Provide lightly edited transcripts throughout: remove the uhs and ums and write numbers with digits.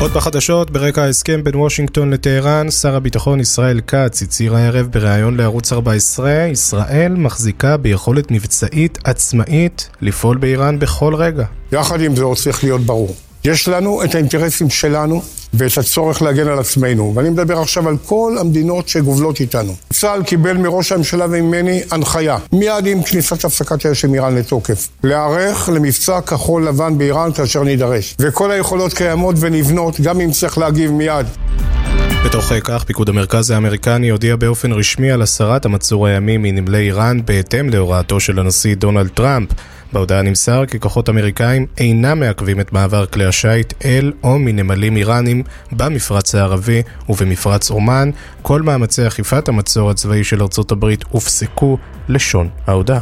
עוד בחדשות, ברקע ההסכם בין וושינגטון לטהרן, שר הביטחון ישראל כץ הצהיר הערב בריאיון לערוץ 14, ישראל מחזיקה ביכולת מבצעית עצמאית לפעול באיראן בכל רגע. יחד עם זה צריך להיות ברור. יש לנו את האינטרסים שלנו ואת הצורך להגן על עצמנו. ואני מדבר עכשיו על כל המדינות שגובלות איתנו. צה"ל קיבל מראש הממשלה וממני הנחיה, מיד עם כניסת הפסקת האש של איראן לתוקף, להיערך למבצע כחול לבן באיראן כאשר נידרש. וכל היכולות קיימות ונבנות, גם אם צריך להגיב מיד. בתוך כך, פיקוד המרכז האמריקני הודיע באופן רשמי על הסרת המצור הימי מנמלי איראן בהתאם להוראתו של הנשיא דונלד טראמפ. בהודעה נמסר כי כוחות אמריקאים אינם מעכבים את מעבר כלי השיט אל או מנמלים איראנים במפרץ הערבי ובמפרץ אומן. כל מאמצי אכיפת המצור הצבאי של ארצות הברית הופסקו, לשון ההודעה.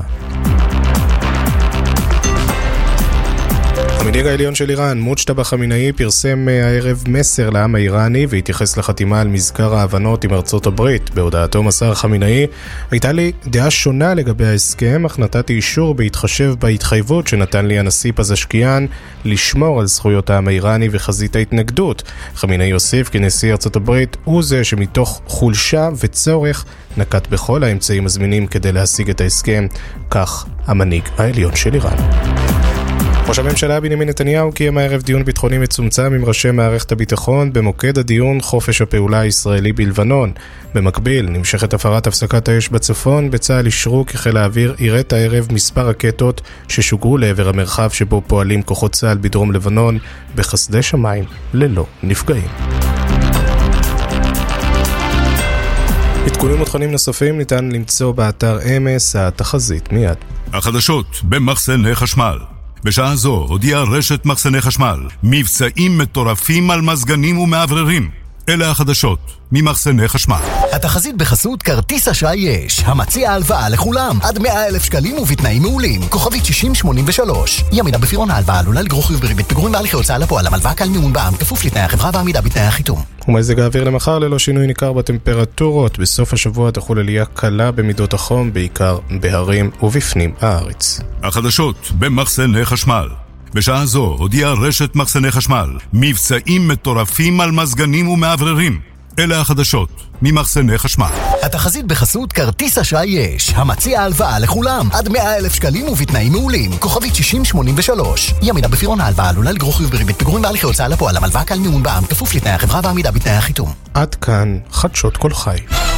המנהיג העליון של איראן, מוג'טבא חמינאי, פרסם הערב מסר לעם האיראני והתייחס לחתימה על מזכר ההבנות עם ארצות הברית. בהודעתו מסר חמינאי, הייתה לי דעה שונה לגבי ההסכם, אך נתתי אישור בהתחשב בהתחייבות שנתן לי הנשיא פזשקיאן לשמור על זכויות העם האיראני וחזית ההתנגדות. חמינאי הוסיף כי נשיא ארצות הברית הוא זה שמתוך חולשה וצורך נקט בכל האמצעים הזמינים כדי להשיג את ההסכם. כך המנהיג העליון של איראן. ראש הממשלה בנימין נתניהו קיים הערב דיון ביטחוני מצומצם עם ראשי מערכת הביטחון. במוקד הדיון חופש הפעולה הישראלי בלבנון. במקביל נמשכת הפרת הפסקת האש בצפון. בצה"ל אישרו כי חיל האוויר יראת הערב מספר רקטות ששוגרו לעבר המרחב שבו פועלים כוחות צה"ל בדרום לבנון בחסדי שמיים ללא נפגעים. עדכונים ותכנים נוספים ניתן למצוא באתר אמס. התחזית מיד. החדשות במחסני חשמל. בשעה זו הודיעה רשת מחסני חשמל מבצעים מטורפים על מזגנים ומעבררים. אלה החדשות ממחסני חשמל. התחזית בחסות כרטיס אשראי יש, המציע הלוואה לכולם עד 100,000 שקלים ובתנאים מעולים. כוכבית 6083. ימידה בפירעון ההלוואה עלולה לגרור חיוב בריבית פיגורים בהליכי הוצאה לפועל. המלוואה קל מימון בע"מ כפוף לתנאי החברה ועמידה בתנאי החיתום. ומזג האוויר למחר ללא שינוי ניכר בטמפרטורות. בסוף השבוע תחול עלייה קלה במידות החום, בעיקר בהרים ובפנים הארץ. החדשות במחסני חשמל. בשעה זו הודיעה רשת מחסני חשמל מבצעים מטורפים על מזגנים ומעבררים. אלה החדשות ממחסני חשמל. התחזית בחסות כרטיס אשראי יש, המציע הלוואה לכולם עד 100,000 שקלים ובתנאים מעולים. כוכבית 6083. ימידה בפירעון ההלוואה עלולה לגרור חיוב בריבית פיגורים בהליכי הוצאה לפועל. המלוואה קל מימון בע"מ כפוף לתנאי החברה ועמידה בתנאי החיתום. עד כאן חדשות כל חי.